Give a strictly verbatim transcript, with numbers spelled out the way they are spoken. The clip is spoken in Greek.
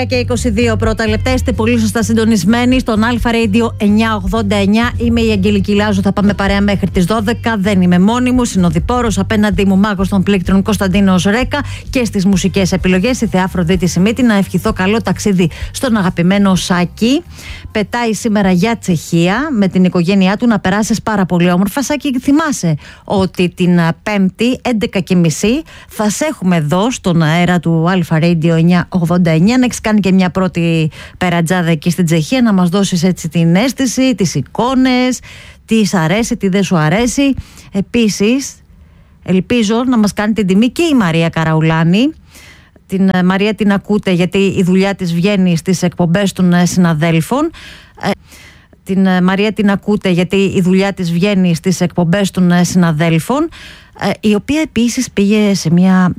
Και είκοσι δύο πρώτα λεπτά, είστε πολύ σωστά συντονισμένοι στον Αλφα Radio εννιακόσια ογδόντα εννιά. Είμαι η Αγγελική Λάζου, θα πάμε παρέα μέχρι τις δώδεκα. Δεν είμαι μόνη μου, συνοδοιπόρος. Απέναντί μου μάγος των πλήκτρων Κωνσταντίνος Ρέκα. Και στις μουσικές επιλογές η Θεά Αφροδίτη Σιμίτη. Να ευχηθώ καλό ταξίδι στον αγαπημένο Σάκη. Πετάει σήμερα για Τσεχία με την οικογένειά του. Να περάσεις πάρα πολύ όμορφα. Σάκη, θυμάσαι ότι την Πέμπτη έντεκα και μισή θα σε έχουμε εδώ στον αέρα του Αλφα Radio εννιακόσια ογδόντα εννιά. Να έχεις κάνει και μια πρώτη περατζάδα εκεί στην Τσεχία, να μας δώσεις έτσι την αίσθηση, τις εικόνες, τι σ' αρέσει, τι δεν σου αρέσει. Επίσης, ελπίζω να μας κάνει την τιμή και η Μαρία Καραουλάνη. Την Μαρία την ακούτε γιατί η δουλειά της βγαίνει στις εκπομπές των συναδέλφων. Την Μαρία την ακούτε γιατί η δουλειά της βγαίνει στις εκπομπές των συναδέλφων, η οποία επίσης πήγε σε μια